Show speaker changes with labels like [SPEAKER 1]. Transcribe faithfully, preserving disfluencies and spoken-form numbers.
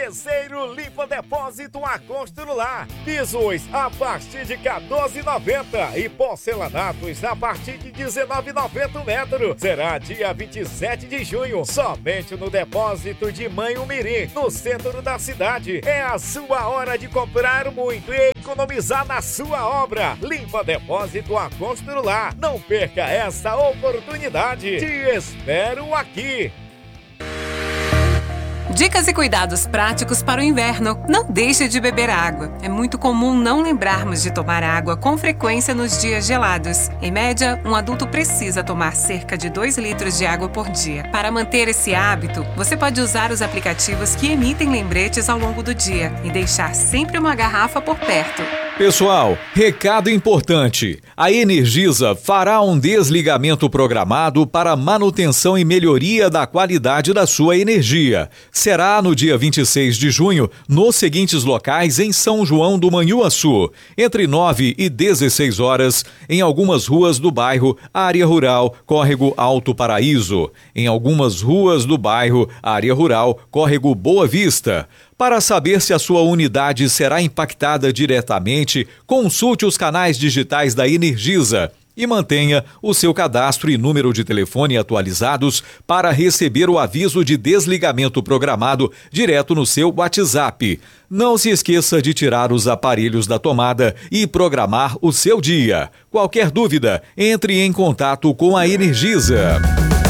[SPEAKER 1] Terceiro limpa depósito a constrular. Pisos a partir de quatorze reais e noventa centavos e porcelanatos a partir de dezenove reais e noventa centavos metro. Será dia vinte e sete de junho, somente no depósito de Mãe Umirim, no centro da cidade. É a sua hora de comprar muito e economizar na sua obra. Limpa depósito a constrular. Não perca essa oportunidade. Te espero aqui.
[SPEAKER 2] Dicas e cuidados práticos para o inverno. Não deixe de beber água. É muito comum não lembrarmos de tomar água com frequência nos dias gelados. Em média, um adulto precisa tomar cerca de dois litros de água por dia. Para manter esse hábito, você pode usar os aplicativos que emitem lembretes ao longo do dia e deixar sempre uma garrafa por perto.
[SPEAKER 3] Pessoal, recado importante. A Energisa fará um desligamento programado para manutenção e melhoria da qualidade da sua energia. Será no dia vinte e seis de junho, nos seguintes locais em São João do Manhuaçu, entre nove e dezesseis horas, em algumas ruas do bairro Área Rural, Córrego Alto Paraíso, em algumas ruas do bairro Área Rural, Córrego Boa Vista. Para saber se a sua unidade será impactada diretamente, consulte os canais digitais da Energisa e mantenha o seu cadastro e número de telefone atualizados para receber o aviso de desligamento programado direto no seu WhatsApp. Não se esqueça de tirar os aparelhos da tomada e programar o seu dia. Qualquer dúvida, entre em contato com a Energisa.